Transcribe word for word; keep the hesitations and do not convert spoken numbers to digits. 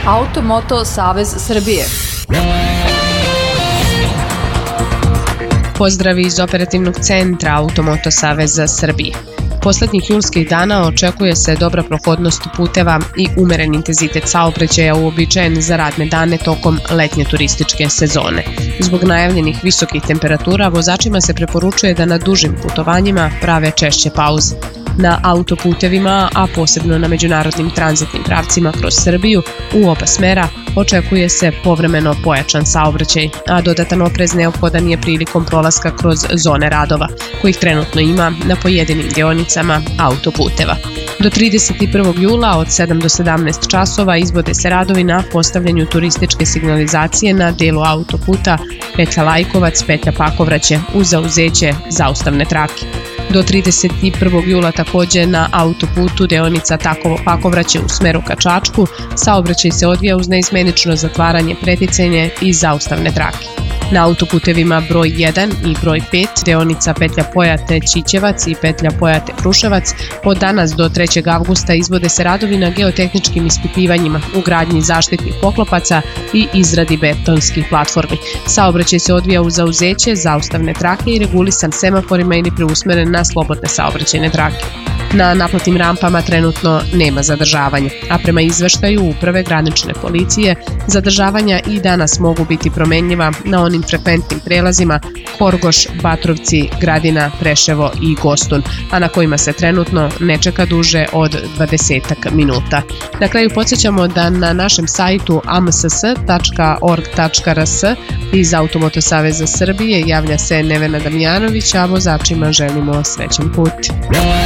Auto-Moto Savez Srbije. Pozdravi iz operativnog centra Auto-Moto Saveza Srbije. Poslednjih julskih dana očekuje se dobra prohodnost puteva i umeren intenzitet saobraćaja uobičajen za radne dane tokom letnje turističke sezone. Zbog najavljenih visokih temperatura, vozačima se preporučuje da na dužim putovanjima prave češće pauze. Na autoputevima, a posebno na međunarodnim tranzitnim pravcima kroz Srbiju, u oba smera očekuje se povremeno pojačan saobraćaj, a dodatan oprez neophodan je prilikom prolaska kroz zone radova, kojih trenutno ima na pojedinim deonicama autoputeva. Do trideset prvog jula od sedam do sedamnaest časova izvode se radovi na postavljanju turističke signalizacije na delu autoputa petlja Lajkovac, petlja Pakovraće uz zauzeće zaustavne trake. Do trideset prvog jula takođe na autoputu deonica Takovo Pakovraće u smeru ka Čačku saobraćaj se odvija uz neizmenično zatvaranje preticanje i zaustavne trake. Na autoputevima broj jedan i broj pet, deonica petlja Pojate Ćićevac i petlja Pojate Kruševac, od danas do trećeg avgusta izvode se radovi na geotehničkim ispitivanjima, ugradnji zaštitnih poklopaca i izradi betonskih platformi. Saobraćaj se odvija uz zauzeće, zaustavne trake i regulisan semaforima ili preusmeren na slobodne saobraćajne trake. Na naplatnim rampama trenutno nema zadržavanja, a prema izveštaju Uprave granične policije, zadržavanja i danas mogu biti promenljiva na onim frekventnim prelazima Horgoš, Batrovci, Gradina, Preševo i Gostun, a na kojima se trenutno ne čeka duže od dvadesetak minuta. Na kraju podsjećamo da na našem sajtu a m s s tačka org tačka r s iz Auto-Moto Saveza Srbije javlja se Nevena Damjanović, a vozačima želimo srećan put.